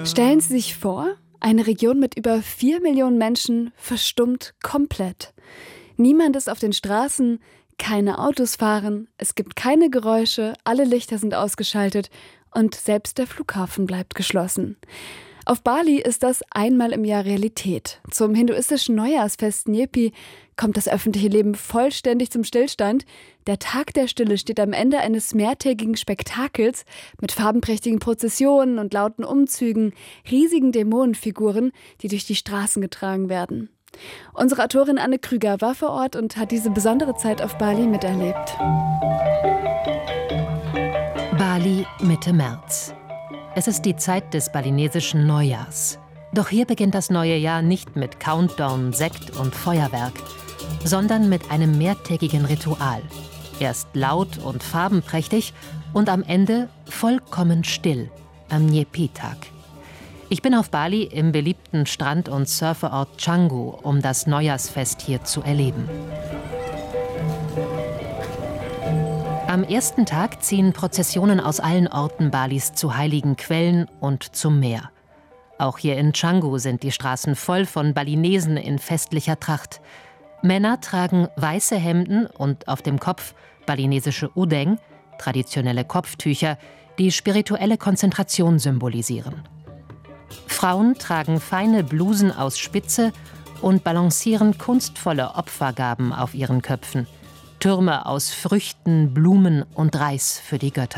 Stellen Sie sich vor, eine Region mit über 4 Millionen Menschen verstummt komplett. Niemand ist auf den Straßen, keine Autos fahren, es gibt keine Geräusche, alle Lichter sind ausgeschaltet und selbst der Flughafen bleibt geschlossen. Auf Bali ist das einmal im Jahr Realität. Zum hinduistischen Neujahrsfest Nyepi kommt das öffentliche Leben vollständig zum Stillstand. Der Tag der Stille steht am Ende eines mehrtägigen Spektakels mit farbenprächtigen Prozessionen und lauten Umzügen, riesigen Dämonenfiguren, die durch die Straßen getragen werden. Unsere Autorin Anne Krüger war vor Ort und hat diese besondere Zeit auf Bali miterlebt. Bali, Mitte März. Es ist die Zeit des balinesischen Neujahrs. Doch hier beginnt das neue Jahr nicht mit Countdown, Sekt und Feuerwerk, sondern mit einem mehrtägigen Ritual. Erst laut und farbenprächtig und am Ende vollkommen still am Nyepi-Tag. Ich bin auf Bali im beliebten Strand- und Surferort Canggu, um das Neujahrsfest hier zu erleben. Am ersten Tag ziehen Prozessionen aus allen Orten Balis zu heiligen Quellen und zum Meer. Auch hier in Canggu sind die Straßen voll von Balinesen in festlicher Tracht. Männer tragen weiße Hemden und auf dem Kopf balinesische Udeng, traditionelle Kopftücher, die spirituelle Konzentration symbolisieren. Frauen tragen feine Blusen aus Spitze und balancieren kunstvolle Opfergaben auf ihren Köpfen. Türme aus Früchten, Blumen und Reis für die Götter.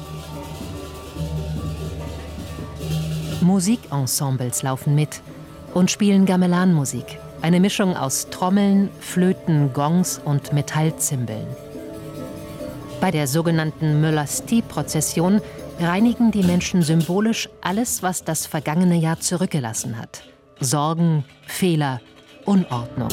Musikensembles laufen mit und spielen Gamelan-Musik, eine Mischung aus Trommeln, Flöten, Gongs und Metallzimbeln. Bei der sogenannten Melasti-Prozession reinigen die Menschen symbolisch alles, was das vergangene Jahr zurückgelassen hat. Sorgen, Fehler, Unordnung.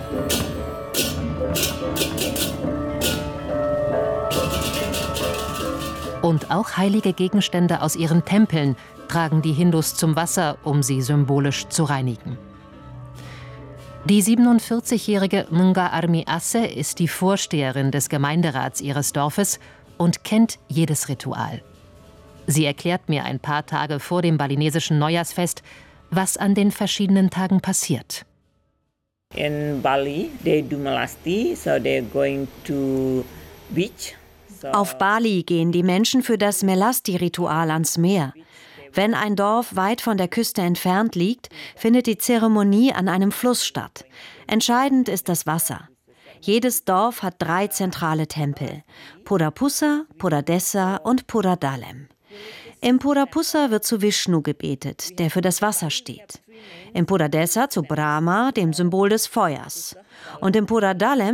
Und auch heilige Gegenstände aus ihren Tempeln tragen die Hindus zum Wasser, um sie symbolisch zu reinigen. Die 47-jährige Nunga Armi Asse ist die Vorsteherin des Gemeinderats ihres Dorfes und kennt jedes Ritual. Sie erklärt mir ein paar Tage vor dem balinesischen Neujahrsfest, was an den verschiedenen Tagen passiert. In Bali, they do Melasti, so they're going to beach. Auf Bali gehen die Menschen für das Melasti-Ritual ans Meer. Wenn ein Dorf weit von der Küste entfernt liegt, findet die Zeremonie an einem Fluss statt. Entscheidend ist das Wasser. Jedes Dorf hat 3 zentrale Tempel: Purapussa, Puradesa und Puradalem. Im Purapussa wird zu Vishnu gebetet, der für das Wasser steht. Im Puradesa zu Brahma, dem Symbol des Feuers. Und im Puradalem